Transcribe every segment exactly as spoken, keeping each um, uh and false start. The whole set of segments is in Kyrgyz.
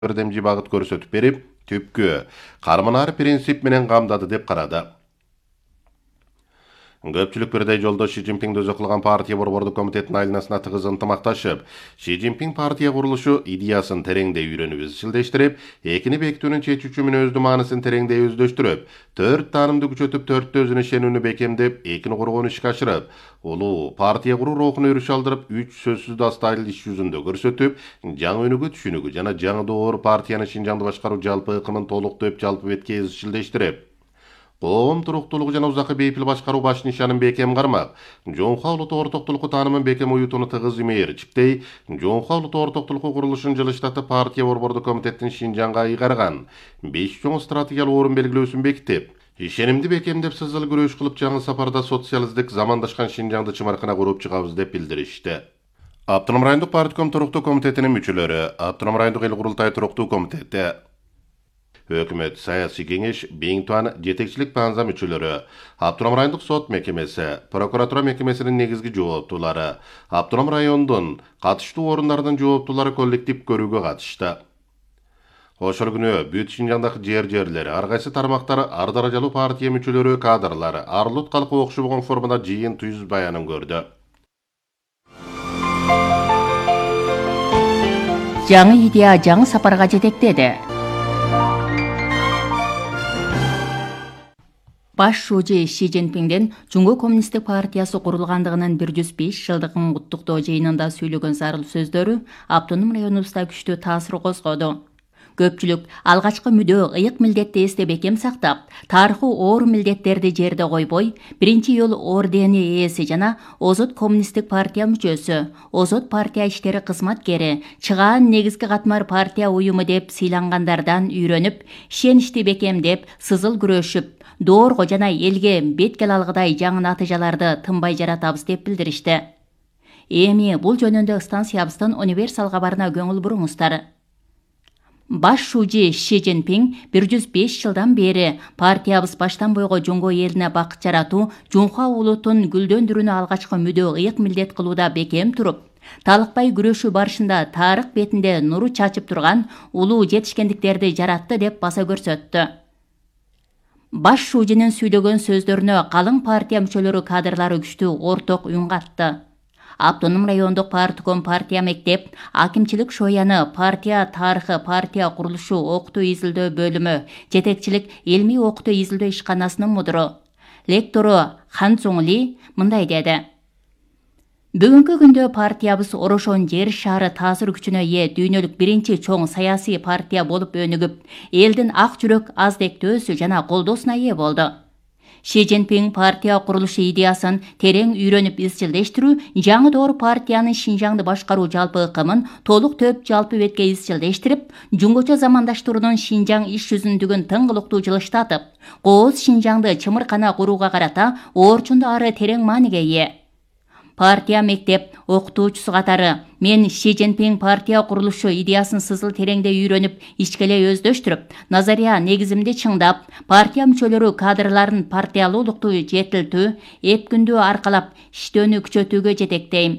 жардамчы багыт көрсөтүп берип, түпкү карманар принцип менен камдады деп карады. Көпчүлүк бирдей жолдо Ши Цзиньпиңди өзү кылган партия борбордук комитеттин айланасына тыгыз ынтымакташып, Ши Цзиньпиң партия курулушу идеясын тереңдей үйрөнүп изчилдештирип, экини бекитүүнүн чечүүчү мүнөздүү маанисин тереңдей өздөштүрүп, төрт таанымды күчөтүп, төрттө өзүнө ишенүүнү бекемдеп, экини кургону ишке ашырып, улуу партия куруу рухуна үрүш алдырып, үч сөзсүз астайлы иш жүзүндө көрсөтүп, жаңы өнүгүү түшүнүгү жана жаңы доор партияны Шинжаңды башкаруу жалпы ыкымын толуктоп, жалпы бетке изчилдештирип, коом туруктуулугу жана узакы бейпил башкаруу баш нишанын бекем кармак, Жоңхо улуттук ортоктулуку таанымын бекем уютууну тыгыз имээрчиптей, Жоңхо улуттук ортоктулуку курулушун жылыштатып партия борбордук комитеттин Шинжаңга ыйгарган беш чоң стратегиялык орун белгилөөсүн бекитип, ишенимди бекемдеп сызыл күрөш кылып жаңы сапарда социалисттик замандашкан Шинжаңды чымаркына куруп чыгабыз деп билдиришти. Автоном райондук партком туруктуу комитетинин мүчөлөрү, Автоном райондук эл курултай туруктуу комитети, Өкмөт саясий кеңеш, Бейин Туан жетекчилик банза мүчөлөрү, Автоном райондук сот мекемеси, прокуратура мекемесинин негизги жооптуулары, Автоном райондун катыштуу орундарынын жооптуулары коллектив көрүүгө катышты. Ошол күнү бүт Шинжаңдагы жер-жерлери, ар кайсы тармактары, ар даражалуу партия мүчөлөрү, кадрлары, Арлут калкы окшобогон формада жыйын түз баянын көрдү. Жаңы идея жаңы сапарга жетектеди. Баш шужи Ши Цзиньпиңдин Жумгу коммунисттик партиясы курулгандыгынын бир жүз беш жылдыгын куттуктоо жыйынында сүйлөгөн зарыл сөздөрү автоном районубузда күчтүү таасир козгоду. Көпчүлүк алгачкы мүдөө ыйык милдетти эсте бекем сактап, тарыхый оор милдеттерди жерде койбой, биринчи июль ордени ээси жана Озот коммунисттик партия мүчөсү, Озот партия иштери кызматкери, чыгаан негизги катмар партия уюму деп сыйлангандардан үйрөнүп, ишеничти бекемдеп, сызыл күрөшүп, доорго жана элге бет кел алгыдай жаңы натыйжаларды тынбай жаратабыз деп билдиришти. Эми бул жөнүндө станциябыздын универсал кабарына көңүл буруңуздар. Баш шужи Ши Цзиньпиң бир жүз беш жылдан бери партиябыз баштан бойго Жоңго элине бакыт жаратуу, Жоңхо улутун гүлдөндүрүүнү алгачкы мүдөө ыйык милдет кылууда бекем туруп, талыкпай күрөшүү барышында тарых бетинде нуру чачып турган улуу жетишкендиктерди жаратты деп баса көрсөттү. Баш шужинин сүйлөгөн сөздөрүнө калың партия мүчөлөрү, кадрлары күчтүү орток үн катты. Автоном райондук партком партия мектеп, акимчилик шояны, партия тарыхы, партия курулушу окутуу изилдөө бөлүмү, жетекчилик илмий окутуу изилдөө ишканасынын мудуру, лектору Хан Цзоң Ли мындай деди. Бүгүнкү күндө партиябыз Орошон жер шаары таасир күчүнө ээ дүйнөлүк биринчи чоң саясий партия болуп өнүгүп, элдин ак жүрөк аздектөөсү жана колдоосуна ээ болду. Ши Цзиньпиң партия курулушу идеясын терең үйрөнүп изчилдештирүү, жаңы доор партиянын Шинжаңды башкаруу жалпы ыкымын толук төп жалпы бетке изчилдештирип, жуңгуча замандаштыруунун Шинжаң иш жүзүндүгүн тыңгылыктуу жылыштатып, кооз Шинжаңды чымыркана курууга карата орчунду ары терең мааниге ээ. Партия мектеп окутуучусу катары мен Ши Цзиньпиң партия курулушу идеясын сызыл тереңде үйрөнүп, ичкеле өздөштүрүп, назария негизимди чыңдап, партия мүчөлөрү, кадрларын партиялуулукту жетилтүү, эпкүндүү аркалап, иштөөнү күчөтүүгө жетектейм.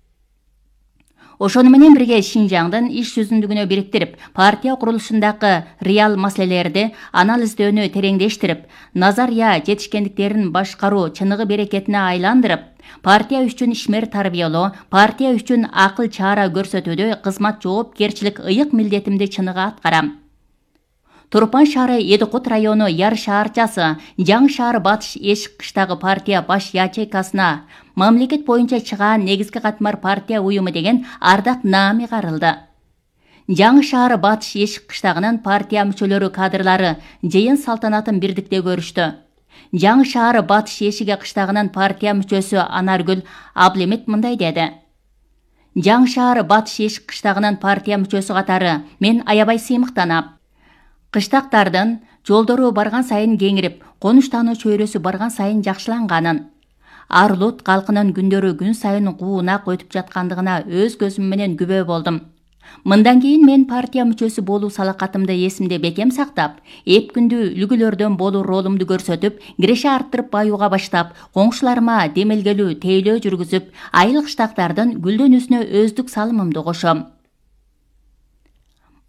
Ошону менен бирге Шинжаңдын иш жүзүндүгүнө бириктирип, партия курулушундагы реал маселелерди анализдөөнү тереңдештирип, назария жетишкендиктерин башкаруу чыныгы берекетине айландырып, партия үчүн ишмер тарбиялоо, партия үчүн акыл чара көрсөтүүдө кызмат жоопкерчилик ыйык милдетимди чыныгы аткарам. Турпан шаары Эдикут району Яр шаарчасы, Жаңы шаар Батыш Эшик кыштагы партия баш ячейкасына мамлекет боюнча чыгаан негизги катмар партия уюму деген ардак наами карылды. Жаңы шаар Батыш Эшик кыштагынын партия мүчөлөрү, кадрлары жыйын салтанатын бирдикте көрүштү. Жаңы шаар Батыш Эшиге кыштагынын партия мүчөсү Анаргүл Аблемет мындай деди. Жаңы шаар Батыш Эшик кыштагынын партия мүчөсү катары мен аябай сыймыктанам. Кыштактардын жолдору барган сайын кеңирип, конуштануу чөйрөсү барган сайын жакшыланганын, Арлут калкынын күндөрү күн сайын куунак өтүп жаткандыгына өз көзүм менен күбө болдум. Мындан кийин мен партия мүчөсү болуу салакатымды эсимде бекем сактап, эпкүндүү үлгүлөрдөн болуу ролумду көрсөтүп, киреше арттырып баюуга баштап, коңшуларыма демелгелүү тейлөө жүргүзүп, айыл кыштактардын гүлдөнүүсүнө өздүк салымымды кошом.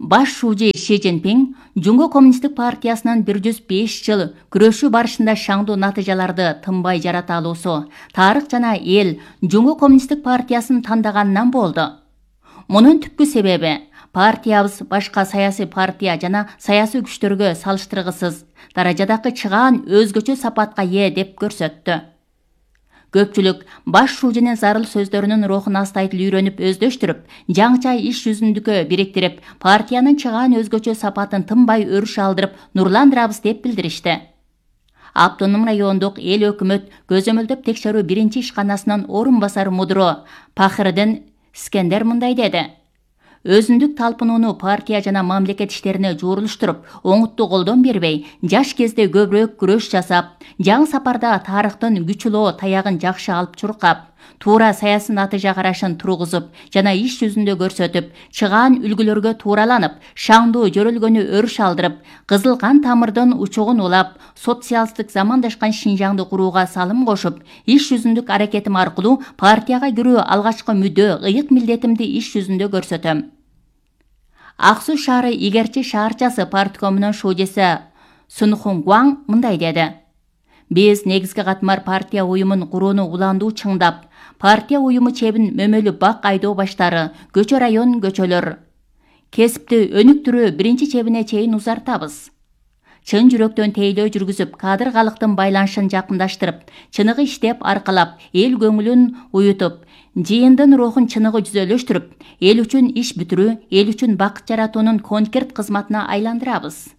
Баш шужи Ши Цзиньпин Жуңго коммунисттик партиясынын бир жүз беш жыл күрөшүү барышында шаңдуу натыйжаларды тынбай жарата алуусу тарых жана эл Жуңго коммунисттик партиясын тандаганынан болду. Мунун түпкү себеби партиябыз башка саясий партия жана саясий күчтөргө салыштыргысыз даражадагы чыгаан өзгөчө сапатка ээ деп көрсөттү. Көпчүлүк баш шужинин зарыл сөздөрүнүн рухун астайтыл үйрөнүп өздөштүрүп, жаңча иш жүзүндүккө бириктирип, партиянын чыгаан өзгөчө сапатын тынбай өрүш алдырып, нурландырабыз деп билдиришти. Автоном райондук эл өкмөт көзөмөлдөп текшерүү биринчи ишканасынын орун басары мудуру Пахридин Скендер мындай деди. Өзүндүк талпынууну партия жана мамлекет иштерине жуурулуштуруп, оңуттуу колдон бербей, жаш кезде көбүрөөк күрөш жасап, жаңы сапарда тарыхтын күчүлөө таягын жакшы алып чуркап, туура саясий натыйжа карашын тургузуп жана иш жүзүндө көрсөтүп, чыгаан үлгүлөргө туураланып, шаңдуу жөрөлгөнү өрүш алдырып, кызыл кан тамырдын учугун улап, социалисттик замандашкан Шинжаңды курууга салым кошуп, иш жүзүндүк аракетим аркылуу партияга кирүү алгачкы мүдө, ыйык милдетимди иш жүзүндө көрсөтөм. Ак Суу шаары игерчи шаарчасы парткомунун шужеси Сунхун Гуаң мындай деди. Биз негизги катмар партия уюмун курууну уландуу чыңдап, партия уюму чебин мөмөлү бак айдоо баштары, көчө район көчөлөр, кесипти өнүктүрүү биринчи чебине чейин узартабыз. Чын жүрөктөн тейлөө жүргүзүп, кадыр калктын байланышын жакындаштырып, чыныгы иштеп аркалап, эл көңүлүн уютуп, жыйындын рухун чыныгы жүзөлөштүрүп, эл үчүн иш бүтүрүү, эл үчүн бакыт жаратуунун конкрет кызматына айландырабыз.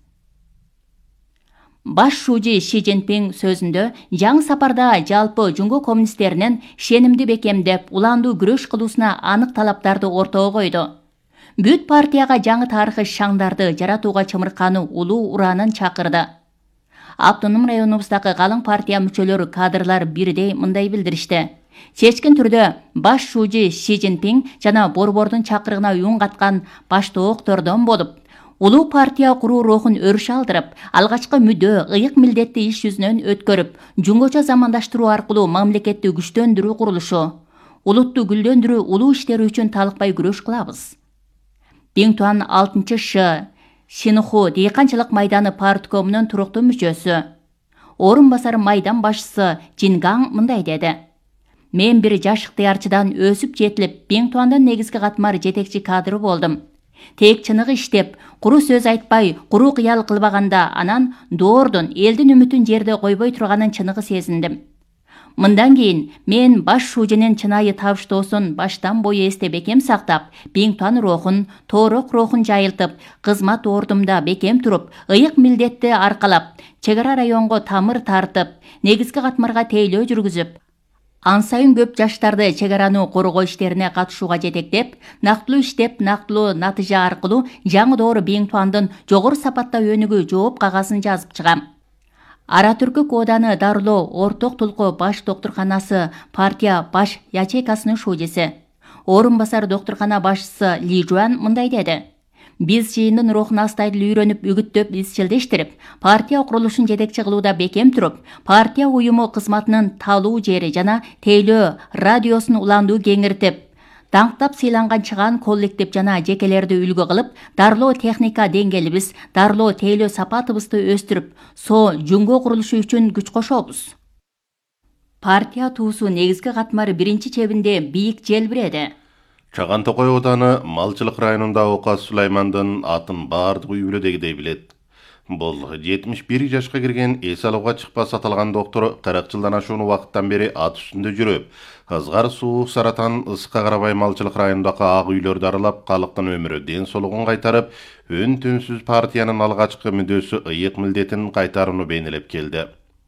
Баш шужи Ши Цзиньпин сөзүндө жаңы сапарда жалпы Жуңго коммунисттеринин шенимди бекемдеп, уландуу күрөш кылуусуна анык талаптарды ортого койду. Бүт партияга жаңы тарыхый шаңдарды жаратууга чымыркануу улуу ураанын чакырды. Автоном районубуздагы калың партия мүчөлөрү, кадрлар бирдей мындай билдиришти. Чечкен түрдө баш шужи Ши Цзиньпин жана борбордун чакырыгына үн каткан баштооктордон болуп, улуу партия куруу рухун өрүш алдырып, алгачкы мүдө, ыйык милдетти иш жүзүнөн өткөрүп, жуңгочо замандаштыруу аркылуу мамлекетти күчтөндүрүү курулушу, улутту гүлдөндүрүү улуу иштери үчүн талыкпай күрөш кылабыз. Биңтуан алтынчы Ш Шинху дыйканчылык майданы парткомунун туруктуу мүчөсү, орун басары майдан башчысы Жингаң мындай деди. Мен бир жаш ыктыярчыдан өсүп жетилип, Биңтуандын негизги катмар жетекчи кадры болдум. Тек чыныгы иштеп, куру сөз айтпай, куру кыял кылбаганда, анан доордун элдин үмүтүн жерде койбой турганын чыныгы сезиндим. Мындан кийин мен баш шужинин чынайы табыштоосун баштан бою эсте бекем сактап, Биңтуан рухун, тоорок рухун жайылтып, кызмат ордумда бекем туруп, ыйык милдетти аркалап, чегара районго тамыр тартып, негизги катмарга тейлөө жүргүзүп, ан сайын көп жаштарды чегараны коргоо иштерине катышууга жетектеп, нактылуу иштеп, нактылуу натыйжа аркылуу жаңы доору Биңтуандын жогору сапатта өнүгүү жооп кагазын жазып чыгам. Ара Түркү Кооданы дарылоо Орток Тулку баш доктурканасы партия баш ячейкасынын шужеси, орун басар доктуркана башчысы Ли Жуан мындай деди. Биз жыйындын рухун астайыл үйрөнүп, үгүттөп, изчилдештирип, партия курулушун жетекчи кылууда бекем туруп, партия уюму кызматынын талуу жери жана тейлөө радиосун уландуу кеңиртип, даңктап сыйланган чыгаан коллектив жана жекелерди үлгү кылып, дарылоо техника деңгээлибиз, дарылоо тейлөө сапатыбызды өстүрүп, со Жуңго курулушу үчүн күч кошобуз. Партия туусу негизги катмары биринчи чебинде бийик желбиреди. Чаган Токой ооданы малчылык районунда Оказ Сулаймандын атын баардык үй бүлөдөгүдөй билет. Бул жетимиш бир жашка кирген эс алууга чыкпас аталган доктор кырк жылдан ашуун убакыттан бери ат үстүндө жүрүп, ызгар суук саратан ысыкка карабай малчылык районундагы ак үйлөрдү аралап, калктын өмүрү ден соолугун кайтарып, өн түнсүз партиянын алгачкы мүдөөсү ыйык милдетин кайтарууну бейнелеп келди.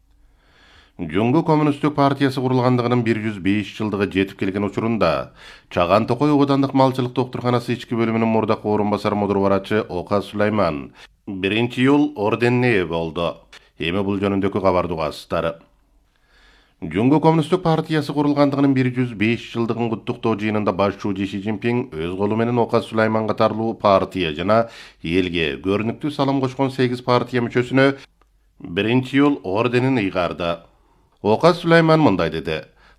Жуңго коммунисттик партиясы курулгандыгынын бир жүз беш жылдыгы жетип келген учурунда Чаган Токой оодандык малчылык доктурканасы ички бөлүмүнүн мурдакы орун басары мудур барачы Оказ Сулайман биринчи июль орденине ээ болду. Эми бул жөнүндөгү кабарды угасыздар. Жуңго коммунисттик партиясы курулгандыгынын бир жүз беш жылдыгын куттуктоо жыйынында баш шужи Ши Цзиньпин өз колу менен Оказ Сулайман катарлуу партия жана элге көрүнүктүү салым кошкон сегиз партия мүчөсүнө биринчи июль орденин ыйгарды. Оказ Сулайман мындай деди.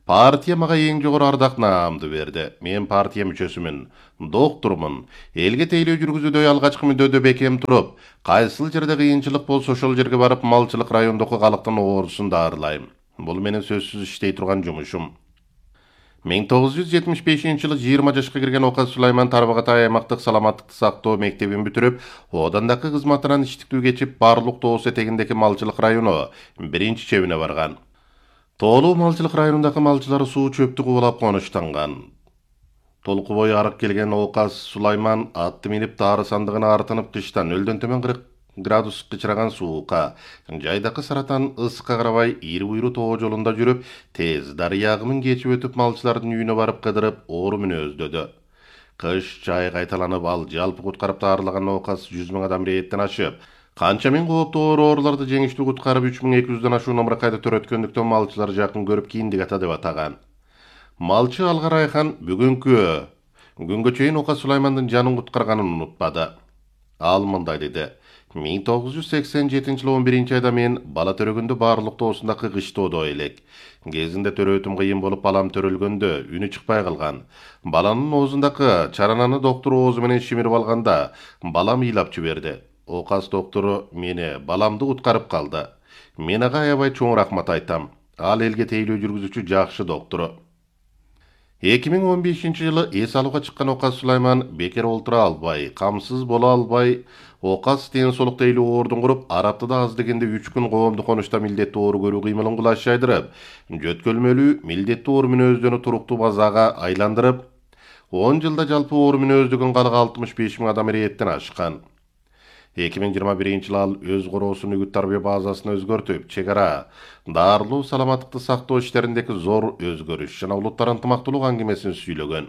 Партия мага эң жогору ардак наамды берди. Мен партия мүчөсүмүн, доктурмун. Элге тейлөө жүргүзүүдөй алгачкы мүддөдө бекем туруп, кайсыл жерде кыйынчылык болсо ошол жерге барып малчылык райондогу калктын оорусун дарылайм. Бул менин сөзсүз иштей турган жумушум. миң тогуз жүз жетимиш бешинчи жылы жыйырма жашка кирген Оказ Сулайман Тарбагатай аймактык саламаттыкты сактоо мектебин бүтүрүп, одан дагы кызматынан иштиктүү кечип, Барлык Тоос этегиндеги малчылык району биринчи чебине барган. Тоолуу малчылык районундагы малчылар суу чөптү кубулап конуштанган. Толку бою арык келген Оказ Сулайман атты минип дары сандыгына артынып кыштан нөлдөн төмөн кырк градус кычыраган суукка, жайдакы саратан ысыкка карабай ийри буйру тоо жолунда жүрүп, тез дарыя агымын кечип өтүп малчылардын үйүнө барып кыдырып, оору мүнөздödü. Кыш жай кайталанып, ал жалпы куткарып дарылаган Оказ жүз миң адам рейеттен ашып, канча миң кооптуу ооруларды жеңиштүү куткарып үч миң эки жүздөн ашуун омуркайды төрөткөндүктөн малчылар жакын көрүп кийиндик ата деп атаган. Малчы Алгар Айхан бүгүнкү күнгө чейин Оказ Сулаймандын жанын куткарганын унутпады. Ал мындай деди: миң тогуз жүз сексен жетинчи жылы он биринчи айда мен бала төрөгөндө Барлык Тоосундагы кыштоодо элек. Кезинде төрөтүм кыйын болуп, балам төрөлгөндө үнү чыкпай калган. Баланын оозундагы чарананы доктор оозу менен шимирип алганда, балам ыйлап жиберди. Оказ доктору мени, баламды куткарып калды. Мен ага аябай чоң рахмат айтам. Ал элге тейлөө жүргүзүүчү жакшы доктору. эки миң он бешинчи жылы эс алууга чыккан Оказ Сулайман бекер олтура албай, камсыз боло албай, Оказ ден соолук тейлөө оордун куруп, араптыда аз дегенде үч күн коомду конушта милдеттүү оору көрүү кыймылын кулаш жайдырып, жөткөлмөлүү милдеттүү оору мүнөздөнү туруктуу базага айландырып, он жылда жалпы оору мүнөздөгөн калыгы алтымыш беш миң адам рейеттен ашкан. эки миң жыйырма биринчи жылы ал өз короосун үгүт тарбия базасын өзгөртүп, чек ара, дарылуу саламаттыкты сактоо иштериндеги зор өзгөрүш жана улуттар ынтымактуулук аңгемесин сүйлөгөн.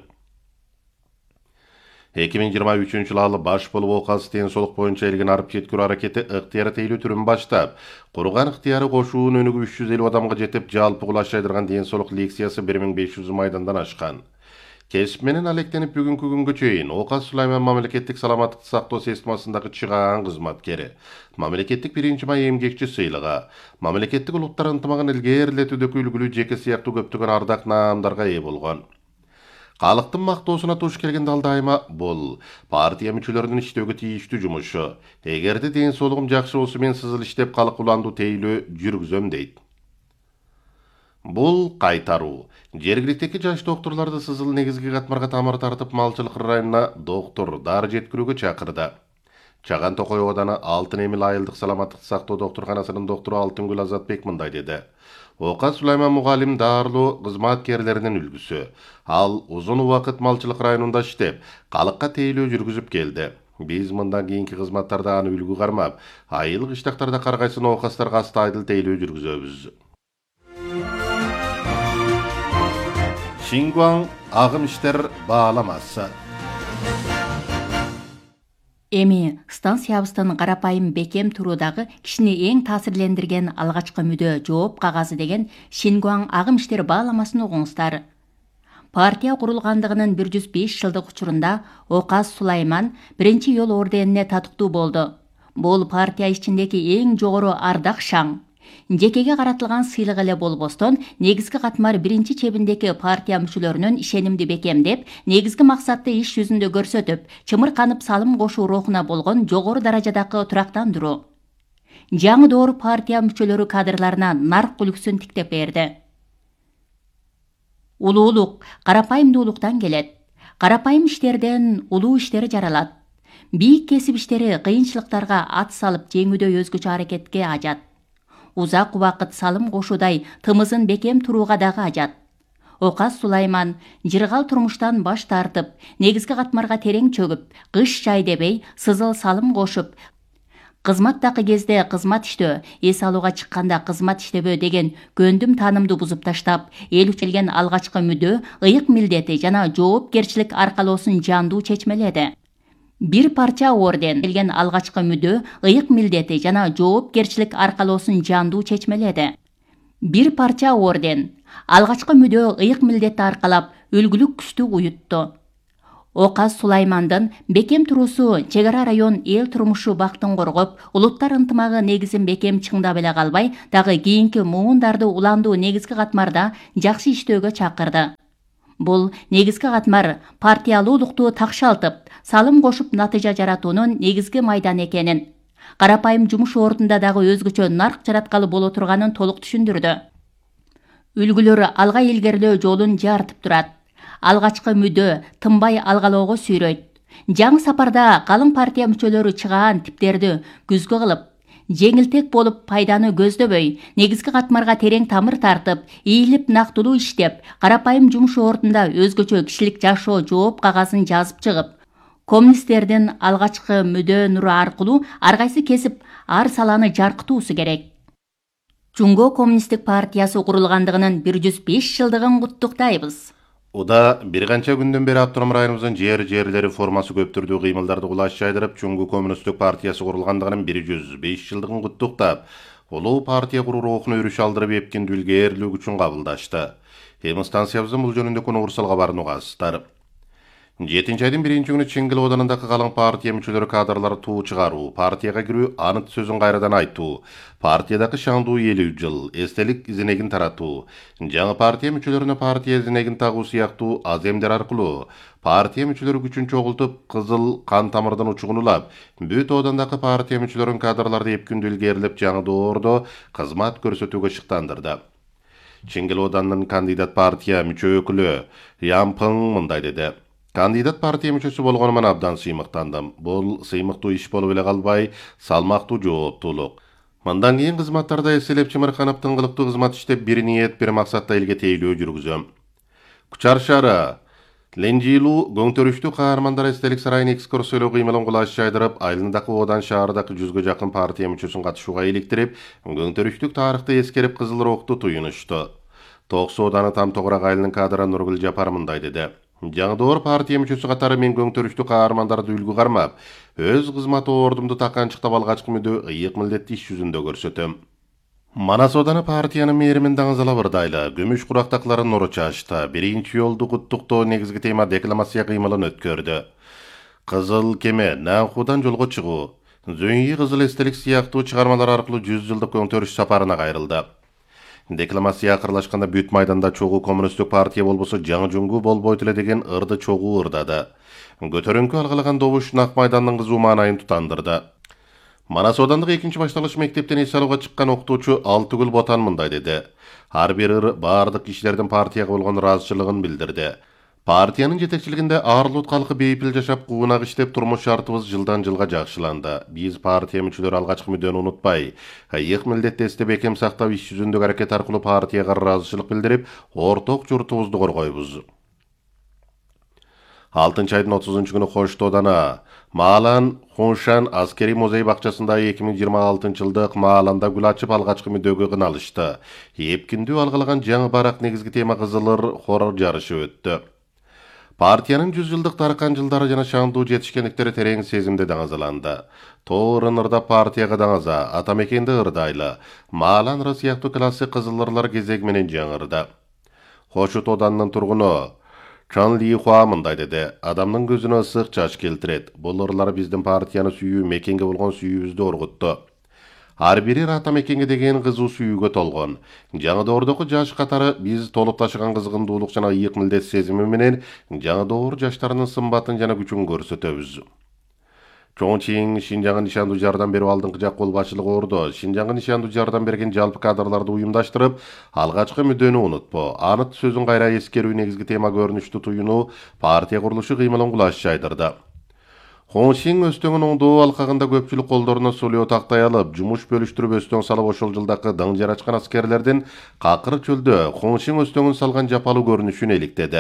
эки миң жыйырма үчүнчү жылы ал баш болуп Оказ ден соолук боюнча элген арып жеткирүү аракети ыктыяр тейлөө түрүн баштап, курган ыктыяры кошуунун өнүгүп үч жүз элүү адамга жетип, жалпы кулаш жайдырган ден соолук лекциясы бир миң беш жүз майдандан ашкан. Кесип менен алектенип бүгүнкү күнгө чейин Оказ Сулайман мамлекеттик саламаттыкты сактоо системасындагы чыгаан кызматкери, мамлекеттик биринчи май эмгекчи сыйлыгы, мамлекеттик улуттар ынтымагын илгерилетүүдөгү үлгүлүү жеке сыяктуу көптөгөн ардак наамдарга ээ болгон. Калктын мактоосуна туш келгенде ал дайыма бул партия мүчөлөрүнүн иштөөгө тийиштүү жумушу. Эгерде ден соолугум жакшы болсо мен сызыл иштеп калк уландуу тейлөө жүргүзөм дейт. Бул кайтаруу. Жергиликтеги жаш докторлорду сызыл негизги катмарга тамыр тартып, малчылык районуна доктор дары жеткирүүгө чакырды. Чаган Токой ооданы Алтын Эмил айылдык саламаттыкты сактоо доктурканасынын доктору Алтынгүл Азатбек мындай деди: Оказ Сулайман мугалим дарылуу кызматкерлеринин үлгүсү. Ал узун убакыт малчылык районунда иштеп, калыкка тейлөө жүргүзүп келди. Биз мындан кийинки кызматтарда аны үлгү кармап, айыл кыштактарда каргайсын оокастарга астайдыл тейлөө жүргүзөбүз. Шингуан агым иштер бааламасы. Эми станциябыздын карапайым бекем туруудагы кишини эң таасирлендирген алгачкы мүдө жооп кагазы деген Шингуан агым иштер бааламасын угуңуздар. Партия курулгандыгынын бир жүз беш жылдык учурунда Оказ Сулайман биринчи жол орденине татыктуу болду. Бул партия ичиндеги эң жогору ардак шаң. Жекеге каратылган сыйлык эле болбостон, негизги катмар биринчи чебиндеги партия мүчөлөрүнүн ишенимди бекемдеп, негизги максатты иш жүзүндө көрсөтүп, чымырканып салым кошуу рухуна болгон жогору даражадагы турактандыруу. Жаңы доор партия мүчөлөрү кадрларына нарк үлгүсүн тиктеп берди. Улуулук карапайымдуулуктан келет. Карапайым иштерден улуу иштер жаралат. Бийик кесип иштери кыйынчылыктарга ат салып жеңүүдө өзгөчө аракетке ажат. Узак убакыт салым кошуудай тымызын бекем турууга дагы ажат. Оказ Сулайман жыргал турмуштан баш тартып, негизги катмарга терең чөгүп, кыш жай дебей сызыл салым кошуп, кызматтагы кезде кызмат иштөө, эс алууга чыкканда кызмат иштебөө деген көндүм таанымды бузуп таштап, эл үчүн келген алгачкы мүдө, ыйык милдети жана жоопкерчилик аркалоосун жандуу чечмеледи. Бир парча орден келген алгачкы мүдө, ыйык милдети жана жоопкерчилик аркалоосун жандуу чечмеледи. Бир парча орден алгачкы мүдө, ыйык милдетти аркалап, үлгүлүк күчтү уютту. Оказ Сулаймандын бекем туруусу чек ара район эл турмушу бактын коргоп, улуттар ынтымагы негизин бекем чыңдап эле калбай, дагы кийинки муундарды уландуу негизги катмарда жакшы иштөөгө чакырды. Бул негизги катмар партиялуулукту такшалтып, салым кошуп натыйжа жаратуунун негизги майданы экенин, карапайым жумуш ордунда дагы өзгөчө нарк жараткалы боло турганын толук түшүндүрдү. Үлгүлөр алга илгерилөө жолун жарытып турат. Алгачкы мүдө тынбай алгалоого сүйрөйт. Жаңы сапарда калың партия мүчөлөрү чыгаан типтерди күзгө кылып, жеңилтек болуп пайданы көздөбөй, негизги катмарга терең тамыр тартып, ийилип нактылуу иштеп, карапайым жумуш ордунда өзгөчө кишилик жашоо жооп кагазын жазып чыгып, коммунисттердин алгачкы мүдө нуру аркылуу ар кайсы кесип ар саланы жаркытуусу керек. Жумго коммунисттик партиясы курулгандыгынын бир жүз беш жылдыгын куттуктайбыз. Уда бир канча күндөн бери автоном районубуздун жер-жерлери формасы көп түрдүү кыймылдарды кулаш жайдырып, Жумгу коммунисттик партиясы курулгандыгынын бир жүз беш жылдыгын куттуктап, улуу партия куруу рухуна өрүш алдырып эпкиндүү илгээрлүү үчүн кабылдашты. Эми станциябыздын бул жөнүндө Урсал кабарын угасыздар. жетинчи айдын биринчи күнү Чеңгел оданындагы калың партия мүчөлөрү кадрлары туу чыгаруу, партияга кирүү, анын сөзүн кайрадан айтуу, партиядагы шаңдуу элүү жыл, эстелик изинегин таратуу, жаңы партия мүчөлөрүнө партия изинегин тагуу сыяктуу аз эмдер аркылуу партия мүчөлөрү күчүн чогултуп, кызыл кан тамырдан учугун улап, бүт одандагы партия мүчөлөрүн кадрларды эпкиндүү илгерилеп, жаңы доордо кызмат көрсөтүүгө шыктандырды. Чеңгел оданынын кандидат партия мүчө өкүлү Ямпың мындай деди: Кандидат партия мүчөсү болгонуман абдан сыймыктандым. Бул сыймыктуу иш болуп эле калбай, салмактуу жооптуулук. Мындан кийин кызматтарда эселеп Чымырканов тыңгылыктуу кызмат иштеп, бир ниет, бир максатта элге тейлөө жүргүзөм. Кучар шаары Ленжилуу көңтөрүштүү каармандар эстелик сарайын экскурсиялоо кыймылын кулаш жайдырып, айылындагы одан шаардагы жүзгө жакын партия мүчөсүн катышууга иликтирип, көңтөрүштүк тарыхты эскерип кызыл рухту туюнушту. Токсу оданы Там Тогурак айылынын кадры Нургүл Жапар мындай деди: Жаңы доор партия мүчөсү катары мен көңтөрүштүү каармандарды үлгү кармап, өз кызмат ордумду таканчыктап алгачкы мүдө ыйык милдетти иш жүзүндө көрсөтөм. Манас оданы партиянын мээримин даңызалап ырдайлы, күмүш курактакларын нуру чачты. Биринчи жолду куттуктоо негизги тема декламация кыймылын өткөрдү. Кызыл кеме, Нанхудан жолго чыгуу, Зөйи кызыл эстелик сыяктуу чыгармалар аркылуу жүз жылдык көңтөрүш сапарына кайрылды. Декламация акырлашканда бүт майданда чогуу коммунисттик партия болбосо жаңы Жумгу болбойт эле деген ырды чогуу ырдады. Көтөрүңкү алгалаган добуш Нак майдандын кызуу маанайын тутандырды. Манас одандык экинчи башталыш мектептен эс алууга чыккан окутуучу Алтыгүл Ботан мындай деди: Ар бир ыр баардык кишилердин партияга болгон ыраазычылыгын билдирди. Партиянын жетекчилигинде Арлут калкы бейпил жашап, куунак иштеп, турмуш шартыбыз жылдан жылга жакшыланды. Биз партия мүчөлөрү алгачкы мүдөнү унутпай, ыйык милдетти эстеп бекем сактап, иш жүзүндөгү аракет аркылуу партияга ыраазычылык билдирип, орток журтубузду коргойбуз. алтынчы айдын отузунчу күнү Кошту оданы Маалан Хуншан аскери музей бакчасында эки миң жыйырма алтынчы жылдык Мааланда гүл ачып алгачкы мүдөгө кыналышты. Эпкиндүү алгалаган жаңы барак негизги тема кызылыр хор жарышы өттү. Партиянын жүз жылдык таркан жылдары жана шаңдуу жетишкендиктери терең сезимде даңазаланды. Тоорун ырда партияга даңаза, атамекенди ырдайлы, Маалан ыры сыяктуу классик кызылырлар кезеги менен жаңырды. Хошут оданынын тургуну Чан Ли Хуа мындай деди: Адамдын көзүнө ысык чач келтирет. Бул ырлар биздин партияны сүйүү, мекенге болгон сүйүүбүздү оргутту. Ар бири атамекенге деген кызуу сүйүүгө толгон. Жаңы доордогу жаш катары биз толуп ташыган кызгындуулук жана ыйык милдет сезими менен жаңы доор жаштарынын сымбатын жана күчүн көрсөтөбүз. Чоңчиң Шинжаңга нишандуу жардам берүү алдыңкы жак кол башчылыгы ордо, Шинжаңга нишандуу жардам берген жалпы кадрларды уюмдаштырып, алгачкы мүдөнү унутпо, анын сөзүн кайра эскерүү негизги тема көрүнүштү туюнуу партия курулушу кыймылын кулаш жайдырды. Хоншин Өстөңүн оңдоо алкагында көпчүлүк колдоруна сулуу тактай алып, жумуш бөлүштүрүп өстөң салып, ошол жылдакы дың жарачкан аскерлердин какыр чөлдө Хоншин Өстөңүн салган жапалуу көрүнүшүн эликтеди.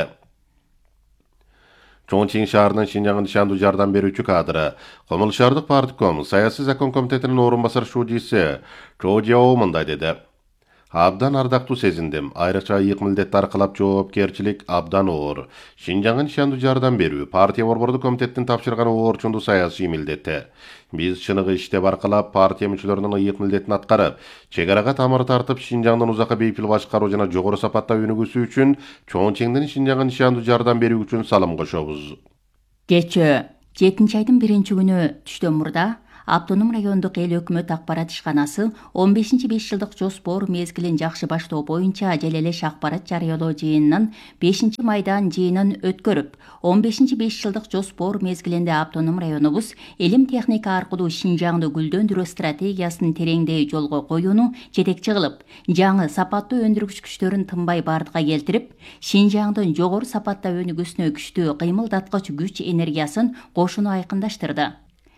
Чоңчиң шаарынын Шинжаңга нишандуу жардам берүүчү кадры, Комул шаардык партком саясий закон комитетинин орун басар шуудиси Чо Жао мындай деди: Абдан ардактуу сезиндим. Айрыкча ыйык милдет аркылап жоопкерчилик абдан оор. Шинжаңга нишандуу жардам берүү партия борбордук комитеттин тапшырган оорчундуу саясий милдети. Биз чыныгы иштеп аркылап партия мүчөлөрүнүн ыйык милдетин аткарып, чек арага тамыр тартып, Шинжаңдын узакка бейпил башкаруу жана жогору сапатта өнүгүүсү үчүн Чоңчиңдин Шинжаңга нишандуу жардам берүү үчүн салым кошобуз. Кечээ жетинчи айдын биринчи күнү түштөн мурда Автоном райондук эл өкмөт акпарат ишканасы он бешинчи беш жылдык жоспор мезгилин жакшы баштоо боюнча желелеш акпарат жарыялоо жыйынынан бешинчи майдан жыйынын өткөрүп, он бешинчи беш жылдык жоспор мезгилинде автоном районубуз илим техника аркылуу Шинжаңды гүлдөндүрүү стратегиясын тереңдей жолго коюуну жетекчи кылып, жаңы сапаттуу өндүргүч күчтөрүн тынбай бардыкка келтирип, Шинжаңдын жогору сапатта өнүгүүсүнө күчтүү кыймылдаткыч күч энергиясын кошууну айкындаштырды.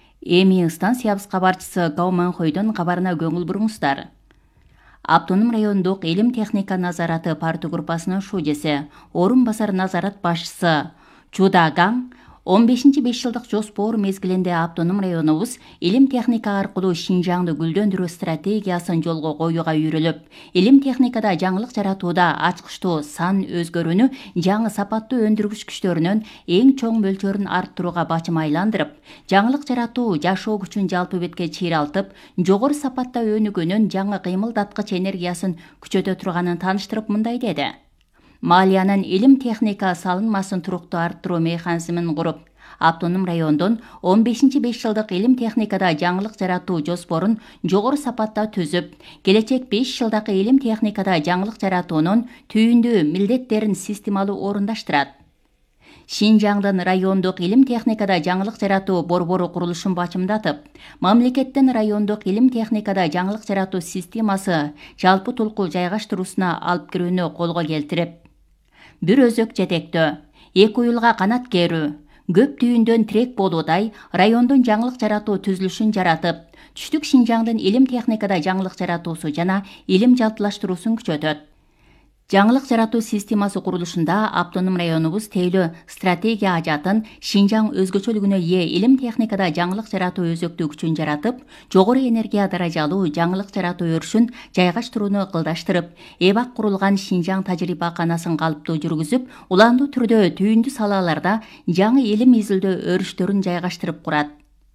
Эми станциябыз кабарчысы Гау Манхойдун кабарына көңүл буруңуздар. Автоном райондук илим техника назараты партия группасынын шужеси, орун басар назарат башчысы Чуда Гаң он бешинчи беш жылдык жоспор мезгилинде автоном районубуз илим техника аркылуу Шинжаңды гүлдөндүрүү стратегиясын жолго коюуга үйрөлүп, илим техникада жаңылык жаратууда ачкычтуу сан өзгөрүүнү жаңы сапаттуу өндүргүч күчтөрүнөн эң чоң мөлчөрүн арттырууга бачым айландырып, жаңылык жаратуу жашоо күчүн жалпы бетке чыйралтып, жогору сапатта өнүгүүнүн жаңы кыймылдаткыч энергиясын күчөтө турганын тааныштырып мындай деди. Малиянын илим техника салынмасын туруктуу арттыруу механизмин куруп, автоном райондон он бешинчи беш жылдык илим техникада жаңылык жаратуу жоспорун жогору сапатта түзүп, келечек беш жылдагы илим техникада жаңылык жаратуунун түйүндүү милдеттерин системалуу орундаштырат. Шинжаңдын райондук илим техникада жаңылык жаратуу борбору курулушун бачымдатып, мамлекеттин райондук илим техникада жаңылык жаратуу системасы жалпы толку жайгаштыруусуна алып кирүүнү колго келтирип, бир өзөк жетектөө, эки уюлга канат керүү, көп түйүндөн тирек болуудай райондун жаңылык жаратуу түзүлүшүн жаратып, түштүк Шинжаңдын илим техникада жаңылык жаратуусу жана илим жалпылаштыруусун күчөтөт. Жаңылык жаратуу системасы курулушунда автоном районубуз тейлөө стратегия ажатын Шинжаң өзгөчөлүгүнө ээ илим техникада жаңылык жаратуу өзөктүү күчүн жаратып, жогору энергия даражалуу жаңылык жаратуу өрүшүн жайгаштырууну ылдаштырып, эбак курулган Шинжаң тажрыйбаканасын калыптуу жүргүзүп, уландуу түрдө түйүндүү салаларда жаңы илим изилдөө өрүштөрүн жайгаштырып курат.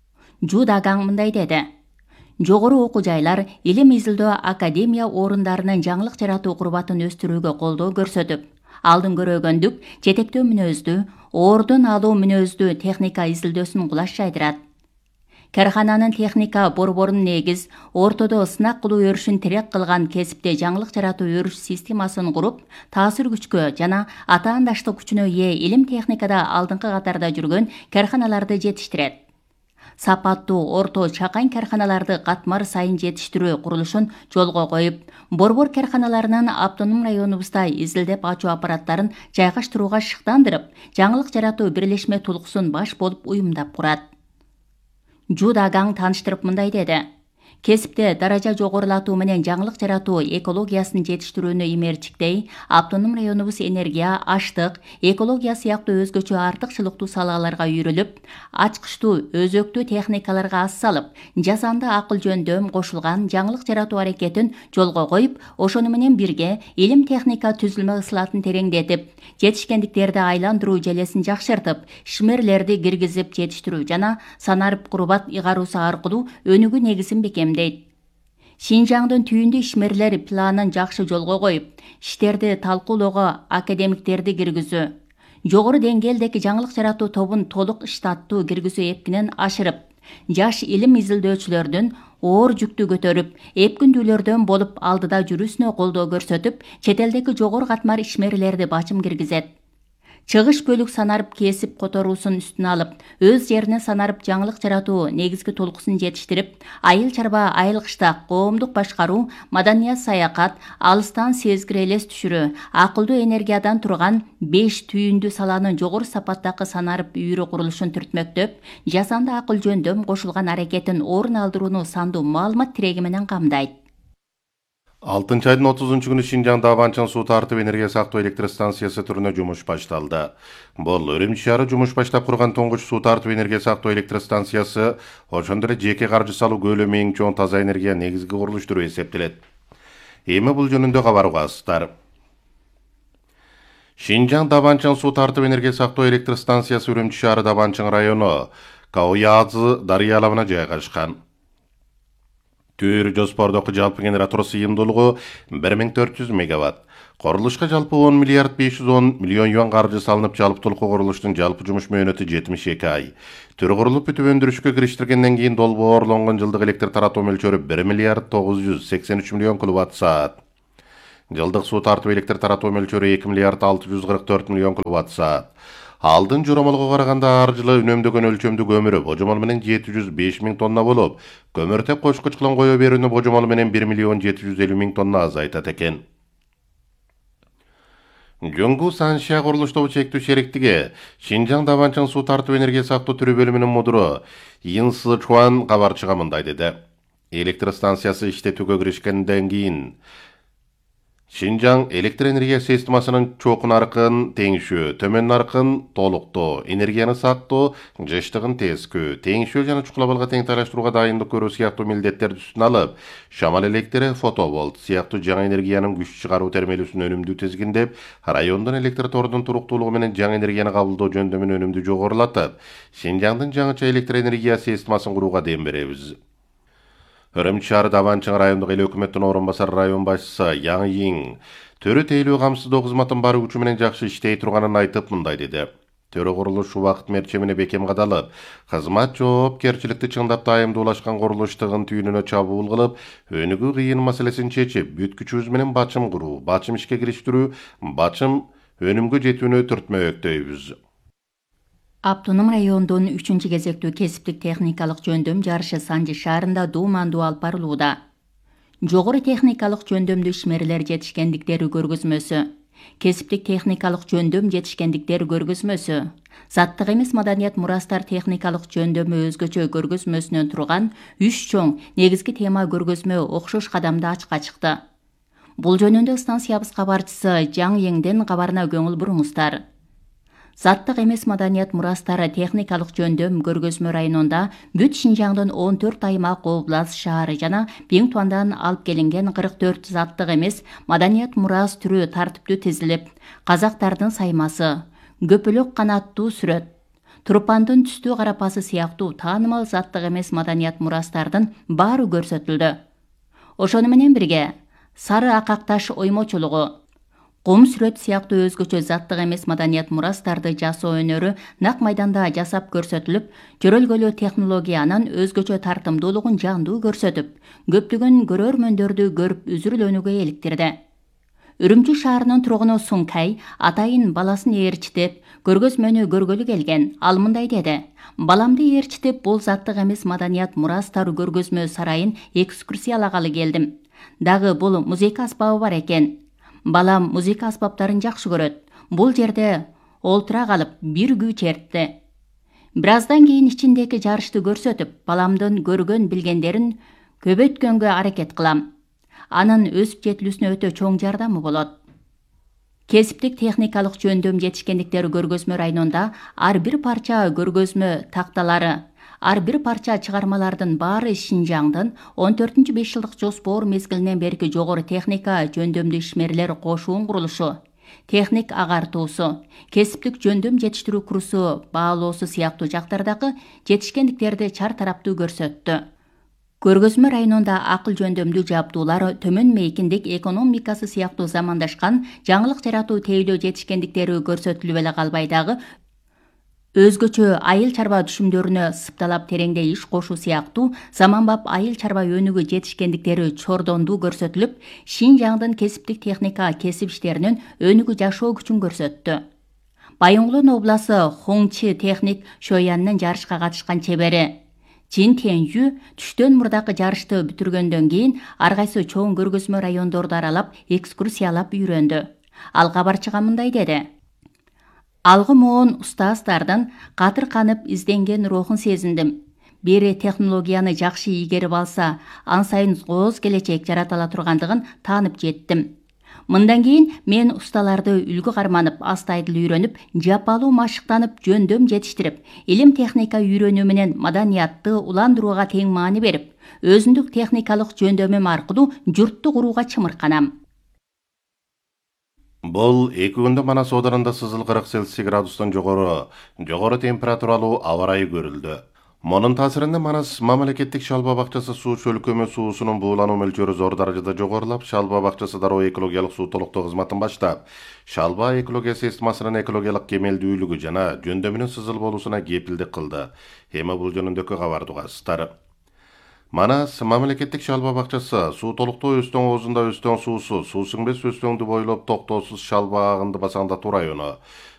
Чуда Гаң мындай деди. Жогору окуу жайлар илим изилдөө академия орундарынын жаңылык жаратуу курбатын өстүрүүгө колдоо көрсөтүп, алдын көрөгөндүк, жетектөө мүнөздүү, ордун алуу мүнөздүү техника изилдөөсүн кулаш жайдырат. Кархананын техника борборунун негиз, ортодо сынак кылуу өрүшүн терек кылган кесипте жаңылык жаратуу өрүш системасын куруп, таасир күчкө жана атаандаштык күчүнө ээ илим техникада алдыңкы катарда жүргөн карханаларды жетиштирет. Сапаттуу орто чакан карханаларды катмар сайын жетиштирүү курулушун жолго коюп, борбор карханаларынын автоном районубузда изилдеп ачуу аппараттарын жайгаштырууга шыктандырып, жаңылык жаратуу бирлешме тулкуусун баш болуп уюмдап курат. Чуда Гаң тааныштырып мындай деди. Кесипте даража жогорулатуу менен жаңылык жаратуу экологиясын жетиштирүүнү имерчиктей, автоном районубуз энергия, аштык, экология сыяктуу өзгөчө артыкчылыктуу салаларга үйрөлүп, ачкычтуу өзөктүү техникаларга аз салып, жасанды акыл жөндөм кошулган жаңылык жаратуу аракетин жолго коюп, ошону менен бирге илим техника түзүлмө ысылатын тереңдетип, жетишкендиктерди айландыруу желесин жакшыртып, шимерлерди киргизип жетиштирүү жана санарып курбат ыйгаруусу аркылуу өнүгүү негизин бекемдейт. Шинжаңдын түйүндүү ишмерлер планын жакшы жолго коюп, иштерди талкуулоого академиктерди киргизүү, жогору деңгээлдеги жаңылык жаратуу тобун толук штаттуу киргизүү эпкинен ашырып, жаш илим изилдөөчүлөрдүн оор жүктү көтөрүп, эпкүндүүлөрдөн болуп алдыда жүрүүсүнө колдоо көрсөтүп, чет элдеги жогору катмар ишмерлерди бачым киргизет. Чыгыш бөлүк санарып кесип которуусун үстүнө алып, өз жерине санарып жаңылык жаратуу негизги толкуусун жетиштирип, айыл чарба айыл кыштак, коомдук башкаруу, маданият саякат, алыстан сезгир элес түшүрүү, акылдуу энергиядан турган беш түйүндүү саланын жогору сапаттагы санарып үйрө курулушун түртмөктөп, жасанды акыл жөндөм кошулган аракетин орун алдырууну сандуу маалымат тиреги менен камдайт. алтынчы айдын отузунчу күнү Шинжаңда Абанчан суу тартып энергия сактоо электр станциясы түрүнө жумуш башталды. Бул Өрүмчү шаары жумуш баштап курган тоңгуч суу тартып энергия сактоо электр станциясы, ошондой эле жеке каржы салуу көлөмү эң чоң таза энергия негизги курулуш түрү эсептелет. Эми бул жөнүндө кабар угасыздар. Шинжаңда Абанчан суу тартып энергия сактоо электр станциясы Өрүмчү шаарында Абанчан району Кауязы дарыя алабына жайгашкан. Түйір жоспардагы жалпы генератор сыйымдуулугу bir ming төрт жүз мегаватт. Курулушка жалпы он миллиард беш жүз он миллион юан каржы салынып, жалпылыктуу курулуштун жалпы жумуш мөөнөтү жетимиш эки ай. Түрү курулуп бүтүп өндүрүшкө кириштиргенден кийин долбоорлонгон жылдык электр таратуу мөлчөрү bir миллиард тогуз жүз сексен үч миллион киловатт саат. Жылдык суу тартып электр таратуу мөлчөрү эки миллиард алты жүз кырк төрт миллион киловатт саат. Алдын жоромолго караганда ар жылы үнөмдөгөн өлчөмдүү көмүрү божомол менен жети жүз беш миң тонна болуп, көмүртек кошкучкулун кое берүүнү божомол менен bir миллион жети жүз элүү миң тонна азайтат экен. Жөнгу Саншия курулуштагы чектүү шериктиги Шинжаң Даванчың суу тартып энергия сактоо түрү бөлүмүнүн мудуру Ин Сычуан кабарчыга мындай деди. Электр станциясы иштетүүгө киришкенден кийин Шинжаң электр энергия системасынын чоң наркын теңишүү, төмөн наркын толуктоо, энергияны сактоо, жыштыгын тескүү, теңишүү жана чукулабалга тең тайлаштырууга дайындык көрүү сыяктуу милдеттерди үстүнө алып, шамал электри, фотоволт сыяктуу жаңы энергиянын күч чыгаруу термелүүсүн өнүмдүү тизгиндеп, райондун электр торунун туруктуулугу менен жаңы энергияны кабылдоо жөндөмүн өнүмдүү жогорулатып, Шинжаңдын жаңыча электр энергия системасын курууга дем беребиз. Үрүмчи шаары Даванчың райондук эл өкмөттүн орун басары район башчысы Яң Йиң төрө тейлөө камсыздоо кызматын бары күчү менен жакшы иштей турганын айтып мындай деди. Төрө курулуш убакыт мерчемине бекем кадалып, кызмат жоопкерчиликти чыңдап дайымдуулашкан курулуш тыгын түйүнүнө чабуул кылып, өнүгүү кыйын маселесин чечип, бүт күчүбүз менен бачым куруу, бачым ишке кириштирүү, бачым өнүмгө жетүүнү түртмөбөктөйбүз. Автоном райондун үчүнчү кезектүү кесиптик техникалык жөндөм жарышы Санжы шаарында дуумандуу алып барылууда. Жогору техникалык жөндөмдүү ишмерлер жетишкендиктери көргөзмөсү, кесиптик техникалык жөндөм жетишкендиктер көргөзмөсү, заттык эмес маданият мурастар техникалык жөндөмү өзгөчө көргөзмөсүнөн турган үч чоң негизги тема көргөзмө окшош кадамда ачка чыкты. Бул жөнүндө станциябыз кабарчысы Жаң Йиңдин кабарына көңүл буруңуздар. Заттык эмес маданият мурастары техникалык жөндөм көргөзмө районунда бүт Шинжаңдын он төрт аймак, област, шаары жана Биңтуандан алып келинген кырк төрт заттык эмес маданият мурас түрү тартиптүү тизилип, казактардын саймасы, көпөлөк канаттуу сүрөт, турпандын түстүү карапасы сыяктуу таанымал заттык эмес маданият мурастардын баары көрсөтүлдү. Ошону менен бирге сары акакташ оймочулугу, кум сүрөт сыяктуу өзгөчө заттык эмес маданият мурастарды жасоо өнөрү нак майданда жасап көрсөтүлүп, жөрөлгөлүү технологиянын өзгөчө тартымдуулугун жандуу көрсөтүп, көптөгөн көрөрмөндөрдү көрүп үзүрүлөнүүгө эликтирди. Үрүмчү шаарынын тургуну Сункай атайын баласын ээрчитип, көргөзмөнү көргөлү келген. Ал мындай деди: "Баламды ээрчитип, бул заттык эмес маданият мурастар көргөзмө сарайын экскурсиялагалы келдим. Дагы бул музыка аспабы бар экен. Балам музыка аспаптарын жакшы көрөт. Бул жерде олтура калып бир күү чертти. Бир аздан кийин ичиндеги жарышты көрсөтүп, баламдын көргөн билгендерин көбөйткөнгө аракет кылам. Анын өсүп жетилүүсүнө өтө чоң жардамы болот." Кесиптик техникалык жөндөм жетишкендиктер көргөзмө районунда ар бир парча көргөзмө такталары, ар бир парча чыгармалардын баары Шинжаңдын он төртүнчү беш жылдык жоспор мезгилинен берки жогору техника жөндөмдүү ишмерлер кошуун курулушу, техник агартуусу, кесиптик жөндөм жетиштирүү курсу баалоосу сыяктуу жактардагы жетишкендиктерди чар тараптуу көрсөттү. Көргөзмө районунда акыл жөндөмдүү жабдуулар, төмөн мейкиндик экономикасы сыяктуу замандашкан жаңылык жаратуу тейлөө жетишкендиктери көрсөтүлүп эле калбай дагы өзгөчө айыл чарба түшүмдөрүнө сыпталап тереңдей иш кошуу сыяктуу заманбап айыл чарба өнүгүү жетишкендиктери чордондуу көрсөтүлүп, Шинжаңдын кесиптик техника кесип иштеринин өнүгүү жашоо күчүн көрсөттү. Байоңгулон обласы Хоңчи техник Шояннын жарышка катышкан чебери Чин Тенжү түштөн мурдакы жарышты бүтүргөндөн кийин ар кайсы чоң көргөзмө райондорду аралап, экскурсиялап үйрөндү. Ал кабарчыга мындай деди: "Алгы моон устаздардын катыр канып изденген рухун сезиндим. Бери технологияны жакшы ийгерип алса, ан сайын кооз келечек жарата ала тургандыгын таанып жеттим. Мындан кийин мен усталарды үлгү карманып, астайдыл үйрөнүп, жапалуу машыктанып, жөндөм жетиштирип, илим техника үйрөнүү менен маданиятты уландырууга тең маани берип, өзүндүк техникалык жөндөмүм аркылуу журтту курууга чымырканам." Бул эки күндө Манас ооданында сызыл кырк Цельсий градустан жогору, жогору температуралуу аба ырайы көрүлдү. Monun tasirinde Manас мамлекеттик шалба бакчасы суу чөлкөмө суусунун буулануу мөлчөрү зор даражада жогорулап, шалба бакчасы дароо экологиялык суу толуктоо кызматын баштап, шалба экология системасынын экологиялык кемелдүүлүгү жана жөндөмүнүн сызыл болуусуна кепилдик кылды. Эми бул жөнүндөгү кабарды угасыздар. Манас мамлекеттик шалба бакчасы суу толуктоо Өстөң оозунда Өстөң суусу, суу сиңбес Өстөңдү бойлоп токтоосуз шалба агынды басаңдатуу району.